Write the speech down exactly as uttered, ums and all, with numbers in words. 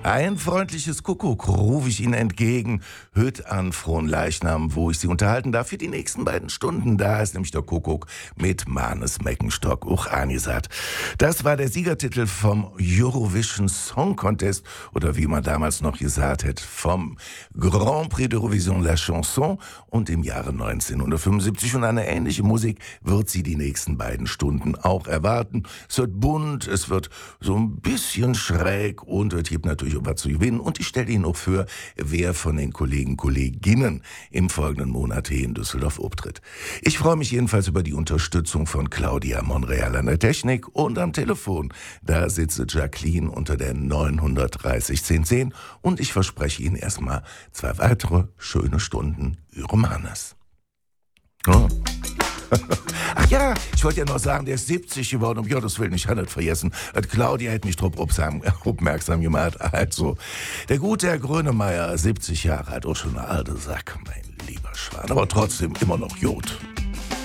Ein freundliches Kuckuck rufe ich Ihnen entgegen. Hüt an Fronleichnam, wo ich Sie unterhalten darf für die nächsten beiden Stunden. Da ist nämlich der Kuckuck mit Manes Meckenstock Uchanisat. Das war der Siegertitel vom Eurovision Song Contest oder wie man damals noch gesagt hat, vom Grand Prix d'Eurovision La Chanson und im Jahre neunzehnhundertfünfundsiebzig. Und eine ähnliche Musik wird Sie die nächsten beiden Stunden auch erwarten. Es wird bunt, es wird so ein bisschen schräg und es gibt natürlich was zu gewinnen. Und ich stelle Ihnen auch für, wer von den Kollegen, Kolleginnen im folgenden Monat hier in Düsseldorf auftritt. Ich freue mich jedenfalls über die Unterstützung von Claudia Monreal an der Technik und am Telefon. Da sitzt Jacqueline unter der neunhundertdreißig zehn zehn und ich verspreche Ihnen erstmal zwei weitere schöne Stunden Euromanes. Oh. Ach ja, ich wollte ja noch sagen, der ist siebzig geworden, um Gottes Willen, ich kann nicht vergessen. Claudia hat mich drauf aufmerksam gemacht. Also, der gute Herr Grönemeyer, siebzig Jahre alt, auch schon eine alte Sack, mein lieber Schwan, aber trotzdem immer noch Jod.